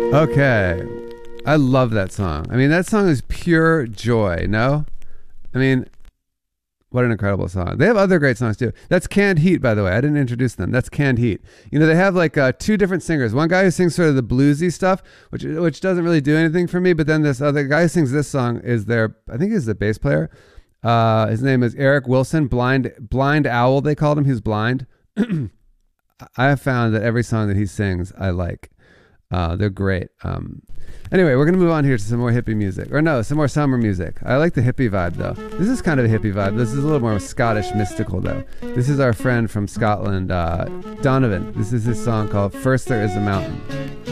Okay. I love that song. I mean, that song is pure joy, no? I mean, what an incredible song. They have other great songs too. That's Canned Heat, by the way. I didn't introduce them. That's Canned Heat. You know, they have like two different singers. One guy who sings sort of the bluesy stuff, which doesn't really do anything for me, but then this other guy who sings this song is I think he's the bass player. His name is Eric Wilson, blind owl, they called him. He's blind. I have found that every song that he sings, I like. They're great. Anyway, we're going to move on here to some more hippie music. Or no, some more summer music. I like the hippie vibe, though. This is kind of a hippie vibe. This is a little more Scottish mystical, though. This is our friend from Scotland, Donovan. This is his song called First There Is a Mountain.